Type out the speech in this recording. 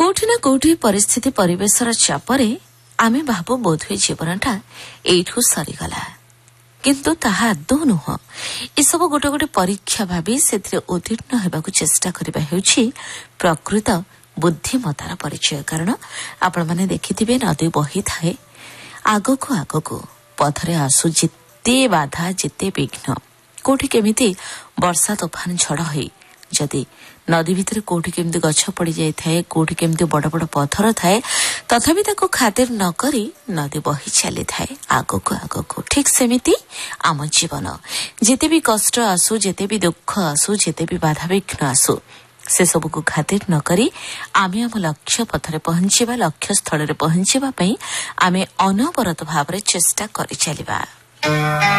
कोठी ना कोठी परिस्थिति परिवेशर चापरे आमे भाबु बोधुए जीवनटा एठू सरीगला किंतु ताहा आदौ नुह ए सब गोटे गोटे परीक्षा भावी से उत्तीर्ण होगाकू चेष्टा करबा हेउछि प्रकृत बुद्धिमतार परिचय। कारण आपण माने देखिथिबे नदी बही थाए आगको आगको पथरे आसु जिते बाधा जिते विघ्न कोठी केमिति वर्षा तोफान झड़ होई जदि नदी भितर कोठी केमती गछ पड़ी जाए थाए कोठी केमती बड़ बड़ पथर थाए तथापि ताको खातिर न करी नदी बही चली थाए आगको आगको। ठीक सेमिति आम जीवन जेते भी कष्ट आसु जेते भी दुख आसु जेते भी बाधा विघ्न आसु से सबको खातिर न करी आमे आम लक्ष्य पथरे पहुंचीबा लक्ष्य स्थल रे पहुंचीबा पई आमे अनवरत भाव रे चेष्टा करि चलिबा।